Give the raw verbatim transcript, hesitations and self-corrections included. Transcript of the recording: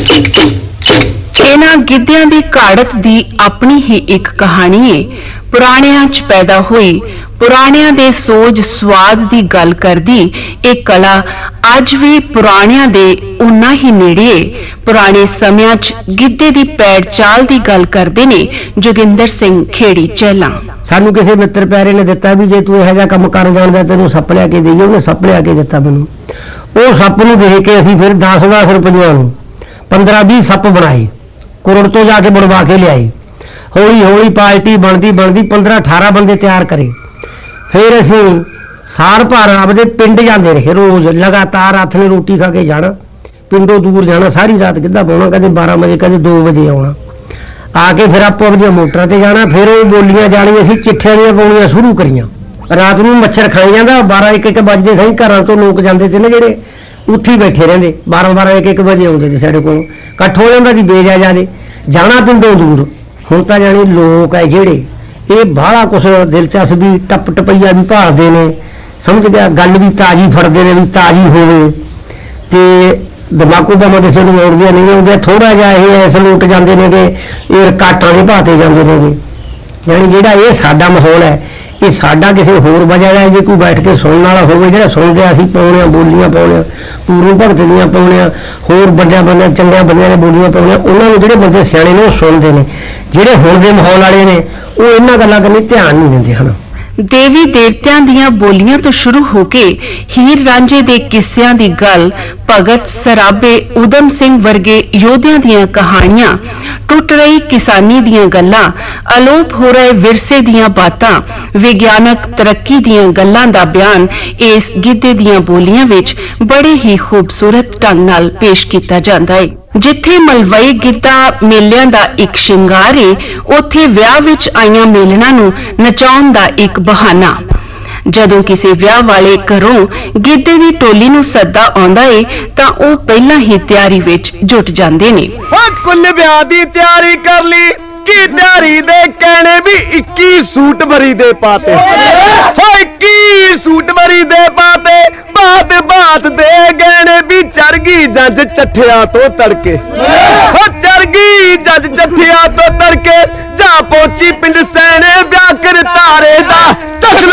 इन्हां गिद्धियां दी घाड़त दी अपनी ही एक कहानी है। पुराणियां च पैदा हुई पुराणियां दे सोज स्वाद दी गल करदी एक कला अज भी पुराणियां दे उन्ना ही नेड़े है। पुराने समयां च गिद्धे दी पैड़ चाल दी गल करदे ने जोगिंदर सिंह खेड़ी चैला। सानू किसी मित्र प्यारे ने दिता भी जे तू इहो जिहा काम कर जाणदा तैनूं सप्प लिया के देईए। उहने सप्प लिया के दिता मैनूं। ਉਹ सप्प ਨੂੰ देख के ਅਸੀਂ फिर दस दस रुपइਆਂ ਨੂੰ पंद्रह बीस सप्प बनाए कुरड़ तो जाके बनवा के लियाए। हौली हौली पार्टी बनती बनती पंद्रह अठारह बंदे तैयार करे। फिर असी साल भर आपदे पिंड जाते रहे रोज लगातार हथ ने रोटी खा के जाना पिंडों दूर जाना सारी रात गिद्धा पाउणा कदे बारह बजे कदे दो बजे आउणा आके फिर आपो अपनी मोटरां ते जाना। फिर वो बोलियां जानी असीं चिट्ठियां दियां पाउणियां शुरू करियां। रात नूं मच्छर खाई जांदा बारह एक एक बजदे सही घरां तो लोग जांदे थे ना जिहड़े उत्थे बैठे रहंदे बारह बारह एक एक बजे आउंदे थे साडे कोल इकट्ठ हो जांदा सी बेजा दे जाना पिंडों दूर। हुण तां जानी लोक है जिहड़े ये बाहला कुछ दिलचस्पी टप टपैया भी भालदे ने समझ गया गल भी ताजी फड़दे ने भी ताजी होवे ते दिमागों भावें किसी नूं आउंदियां नहीं आउंदियां थोड़ा जिहा ये इस लोट जांदे ने कि ये काटां दे भाते जांदे ने यानी जिहड़ा ये साडा माहौल है ये साडा किसी होर वजह है। जे कोई बैठ के सुनने वाला होवे जिहड़ा सुनदे असीं पाउणे बोलियां पाउणे पूर्व भगत दियां पाउणे होर बड़ियां बंदियां चंगियां बंदियां ने बोलियां पाउणे उन्हां नूं जिहड़े बंदे सियाणे ने ओह सुणदे ने। जिहड़े हुण दे माहौल वाले ने ਉਹ ਇਹਨਾਂ ਗੱਲਾਂ ਕਨੀ ਧਿਆਨ नहीं ਦਿੰਦੇ ਹਨ। देवी देवतियां दियां बोलियां तो शुरू होके हीर रांझे दे किस्सियां दी गल भगत सराबे उधम सिंह वर्गे योधियां दियां कहानियां टुट रही किसानी दियां गल्लां अलोप हो रहे विरसे दियां बातां विज्ञानक तरक्की दियां गल्लां दा बयान इस गिद्धे दियां बोलियां विच बड़े ही खूबसूरत ढंग नाल पेश कीता जांदा है। जिथे मलवई गिद्धा मेलियां दा एक शिंगार है उत्थे विआह विच आईयां मेलनां नूं नचाउण दा एक बहाना। जदों किसी विआह वाले घरों गिद्धे दी टोली नूं सद्दा आउंदा है तां ओह पहिलां ही तैयारी विच जुट जांदे ने। कुल विआह दी तैयारी कर ली की तैयारी दे कहने भी इक्कीस सूट भरी दे पाते इक्कीस सूट भरी दे पाते बात बात दे गहने भी चढ़ गई जज चठिया तो तड़के चढ़ गई जज चठिया तो तड़के जा पहुंची पिंड सैने ब्याह कर तारे दा